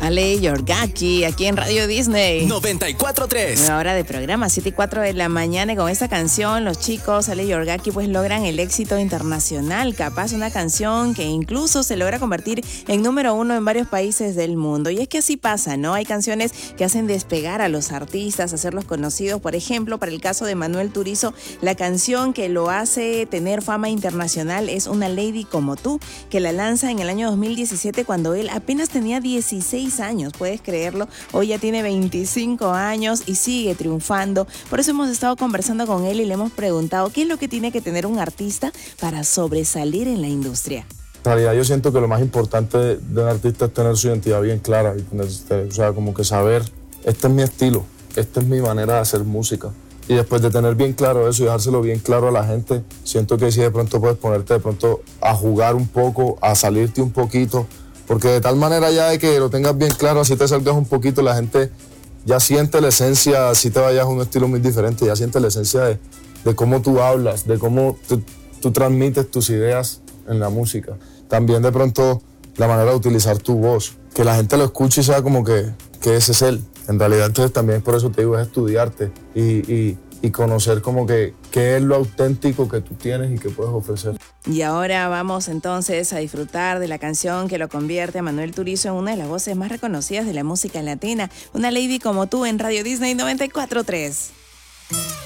Ale Yorgaki, aquí en Radio Disney 94.3. Nueva hora de programa, 7:04 de la mañana. Y con esta canción los chicos Ale Yorgaki pues logran el éxito internacional. Capaz una canción que incluso se logra convertir en número 1 en varios países del mundo. Y es que así pasa, ¿no? Hay canciones que hacen despegar a los artistas, hacerlos conocidos. Por ejemplo, para el caso de Manuel Turizo, la canción que lo hace tener fama internacional es Una Lady Como Tú, que la lanza en el año 2017 cuando él apenas tenía 16 años, puedes creerlo. Hoy ya tiene 25 años y sigue triunfando. Por eso hemos estado conversando con él y le hemos preguntado qué es lo que tiene que tener un artista para sobresalir en la industria. En realidad yo siento que lo más importante de un artista es tener su identidad bien clara y tener, o sea, como que saber, este es mi estilo, esta es mi manera de hacer música. Y después de tener bien claro eso y dejárselo bien claro a la gente, siento que si de pronto puedes ponerte de pronto a jugar un poco, a salirte un poquito, porque de tal manera ya de que lo tengas bien claro, así te salgas un poquito, la gente ya siente la esencia, así te vayas a un estilo muy diferente, ya siente la esencia de cómo tú hablas, de cómo tú transmites tus ideas en la música. También de pronto la manera de utilizar tu voz, que la gente lo escuche y sea como que ese es él. En realidad entonces también por eso te digo, es estudiarte y conocer como que qué es lo auténtico que tú tienes y que puedes ofrecer. Y ahora vamos entonces a disfrutar de la canción que lo convierte a Manuel Turizo en una de las voces más reconocidas de la música latina, Una Lady Como Tú en Radio Disney 94.3.